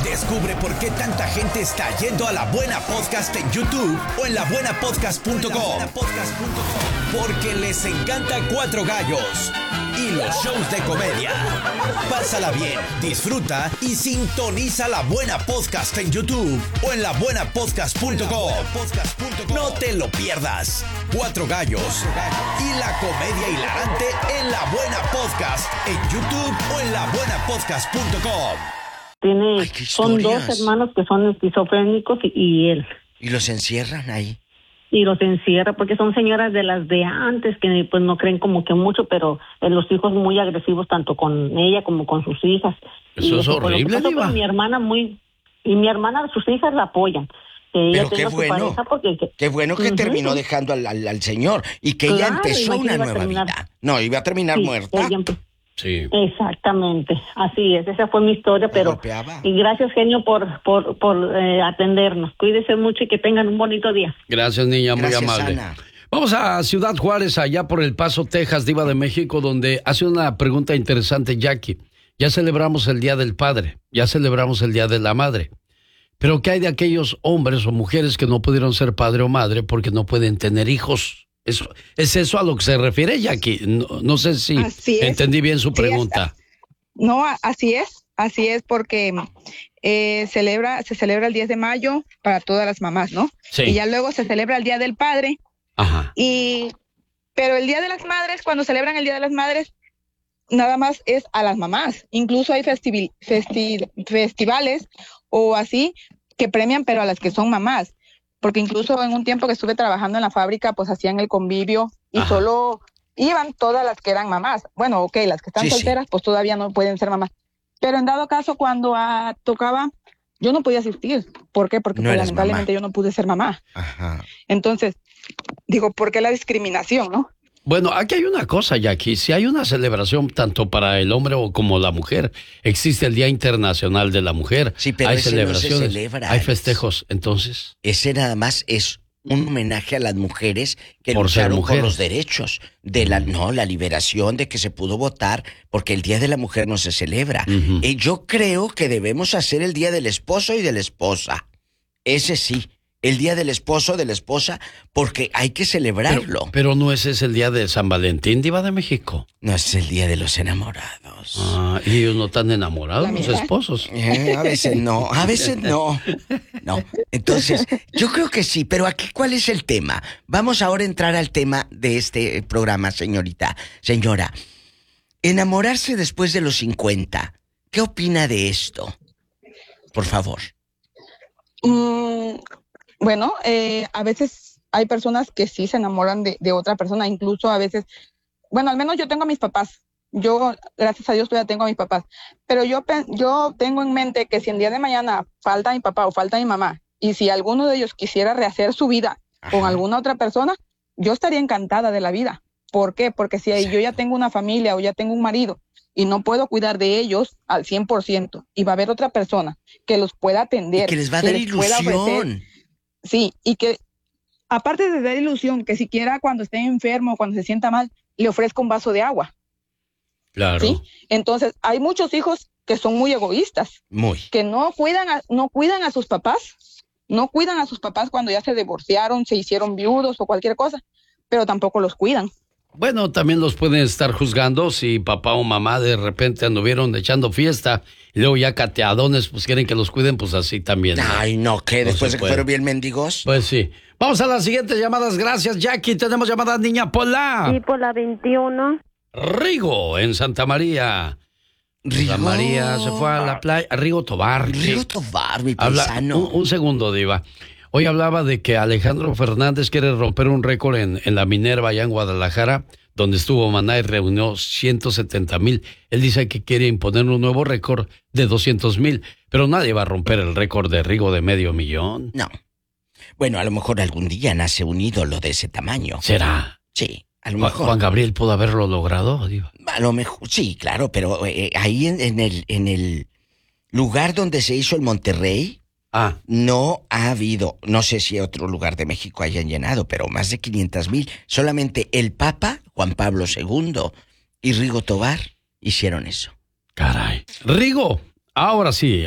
Descubre por qué tanta gente está yendo a La Buena Podcast en YouTube o en labuenapodcast.com. Porque les encanta Cuatro Gallos y los shows de comedia. Pásala bien, disfruta y sintoniza La Buena Podcast en YouTube o en labuenapodcast.com. No te lo pierdas. Cuatro Gallos y la comedia hilarante en La Buena Podcast en YouTube o en labuenapodcast.com. Son dos hermanos que son esquizofrénicos y él. ¿Y los encierran ahí? Y los encierra porque son señoras de las de antes que pues no creen como que mucho, pero los hijos muy agresivos tanto con ella como con sus hijas. Eso es horrible, Diva. Mi hermana mi hermana, sus hijas la apoyan. Pero qué bueno, qué bueno que terminó dejando al señor y que ella empezó una nueva vida. No, iba a terminar muerta. Sí. Exactamente, así es, esa fue mi historia, pero y gracias, genio, por atendernos. Cuídese mucho y que tengan un bonito día. Gracias, niña, muy amable. Ana. Vamos a Ciudad Juárez, allá por El Paso, Texas, Diva de México, donde hace una pregunta interesante Jackie. Ya celebramos el Día del Padre, ya celebramos el Día de la Madre, pero ¿qué hay de aquellos hombres o mujeres que no pudieron ser padre o madre porque no pueden tener hijos? ¿Es eso a lo que se refiere, Jackie? No sé si entendí bien su pregunta. No, así es porque se celebra el 10 de mayo para todas las mamás, ¿no? Sí. Y ya luego se celebra el Día del Padre. Ajá. Pero el Día de las Madres, cuando celebran el Día de las Madres, nada más es a las mamás. Incluso hay festivales o así que premian, pero a las que son mamás. Porque incluso en un tiempo que estuve trabajando en la fábrica, pues hacían el convivio y solo iban todas las que eran mamás. Bueno, ok, las que están solteras, pues todavía no pueden ser mamás. Pero en dado caso, cuando tocaba, yo no podía asistir. ¿Por qué? Porque pues, lamentablemente yo no pude ser mamá. Ajá. Entonces, digo, ¿por qué la discriminación, no? Bueno, aquí hay una cosa, Jackie. Si hay una celebración tanto para el hombre como la mujer, existe el Día Internacional de la Mujer. Sí, pero hay ese celebraciones, no se celebra, hay festejos, entonces. Ese nada más es un homenaje a las mujeres que lucharon por los derechos de la liberación, de que se pudo votar, porque el Día de la Mujer no se celebra. Yo creo que debemos hacer el Día del Esposo y de la Esposa. Ese sí. El Día del Esposo, de la Esposa, porque hay que celebrarlo. Pero no ese es el Día de San Valentín, Diva de México. No, es el Día de los Enamorados. Ah, ¿y ellos no están enamorados, los esposos? A veces no, a veces no. No, entonces, yo creo que sí, pero aquí, ¿cuál es el tema? Vamos ahora a entrar al tema de este programa, señorita. Señora, enamorarse después de los 50, ¿qué opina de esto? Por favor. Bueno, a veces hay personas que sí se enamoran de otra persona, incluso a veces, bueno, al menos yo tengo a mis papás, yo, gracias a Dios, todavía tengo a mis papás, pero yo tengo en mente que si el día de mañana falta mi papá o falta mi mamá, y si alguno de ellos quisiera rehacer su vida con alguna otra persona, yo estaría encantada de la vida. ¿Por qué? Porque si yo ya tengo una familia o ya tengo un marido, y no puedo cuidar de ellos al 100%, y va a haber otra persona que los pueda atender, y que les va a dar ilusión. Sí, y que aparte de dar ilusión, que siquiera cuando esté enfermo o cuando se sienta mal, le ofrezca un vaso de agua. Claro. ¿Sí? Entonces, hay muchos hijos que son muy egoístas, que no cuidan a sus papás, no cuidan a sus papás cuando ya se divorciaron, se hicieron viudos o cualquier cosa, pero tampoco los cuidan. Bueno, también los pueden estar juzgando si papá o mamá de repente anduvieron echando fiesta y luego ya cateadones, pues quieren que los cuiden, pues así también. Ay, no, ¿qué? ¿Después de que fueron bien mendigos? Pues sí. Vamos a las siguientes llamadas. Gracias, Jackie. Tenemos llamada, niña Pola. Sí, por la 21. Rigo, en Santa María. Rigo. Santa María se fue a la playa. Rigo Tobar. Rigo Tobar, mi paisano. Un segundo, Diva. Hoy hablaba de que Alejandro Fernández quiere romper un récord en la Minerva allá en Guadalajara, donde estuvo Maná y reunió 170,000. Él dice que quiere imponer un nuevo récord de 200,000, pero nadie va a romper el récord de Rigo de 500,000. No. Bueno, a lo mejor algún día nace un ídolo de ese tamaño. ¿Será? Sí, a lo mejor. ¿Juan Gabriel pudo haberlo logrado, Diva? A lo mejor, sí, claro, pero ahí en el lugar donde se hizo el Monterrey, no ha habido, no sé si otro lugar de México hayan llenado, pero más de 500,000. Solamente el Papa, Juan Pablo II y Rigo Tobar hicieron eso. Caray. Rigo, ahora sí.